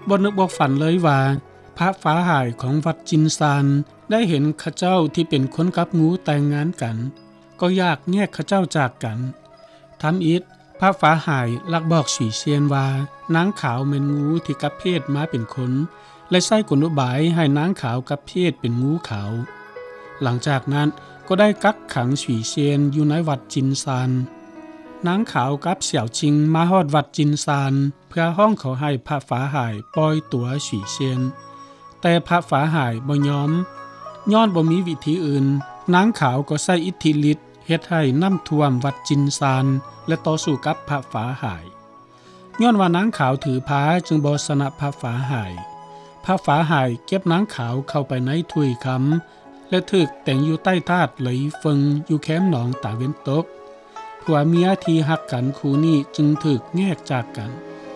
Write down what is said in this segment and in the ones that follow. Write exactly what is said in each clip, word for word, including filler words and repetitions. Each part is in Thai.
บ่นึกบ่ฝันเลยว่าพระฟ้าหายของวัดจินซานได้เห็นข้าเจ้าที่เป็นคนกับงูแต่งงานกันก็อยากแยกข้าเจ้าจากกันทำอิฐพระฟ้าหายลักบอกสีเซียนว่านางขาวเป็นงูที่กับเพศมาเป็นคนและใช้กลอุบายให้นางขาวกับเพศเป็นงูขาวหลังจากนั้นก็ได้กักขังสีเซียนอยู่ในวัดจินซานนางขาวกับเสี่ยวชิงมาฮอดวัดจินซานเพื่อห้องเขาให้พระฟ้าหายปล่อยตัวสีเซียนแต่พระฟ้าหายบ่ยอมย้อนบ่มีวิธีอื่นนางขาวก็ใช้อิทธิฤทธิ์เฮ็ดให้น้ำท่วมวัดจินซานและต่อสู้กับพระฟ้าหายย้อนว่านางขาวถือพาจึงบ่ชนะพระฟ้าหายพระฟ้าหายเก็บนางขาวเข้าไปในถ้วยคำและถึกแต่งอยู่ใต้ธาตุไหลเฟิงอยู่แคมป์หนองตาเว้นตกผัวเมียที่ฮักกันคู่นี้จึงถึกแยกจากกัน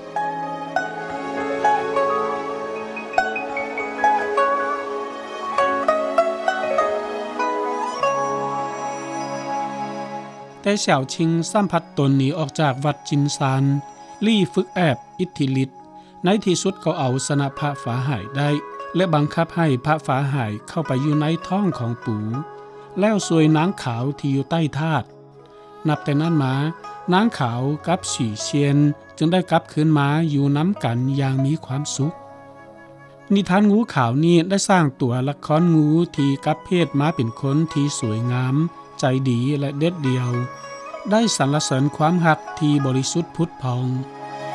แต่เสี่ยวชิงสัมผัสตนหนีออกจากวัดจินซานลี่ฝึกแอบอิทธิฤทธิ์ในที่สุดก็เอาชนะพระฟ้าหายได้และบังคับให้พระฟ้าหายเข้าไปอยู่ในท้องของปูแล้วสวยนางขาวที่อยู่ใต้ธาตุนับแต่นั้นมานางขาวกับสีเซียนจึงได้กลับคืนมาอยู่น้ำกันอย่างมีความสุขนิทานงูขาวนี้ได้สร้างตัวละครงูที่กับเพศมาเป็นคนที่สวยงามใจดีและเด็ดเดียวได้สรรเสริญความหักที่บริสุทธิ์พุทธพอง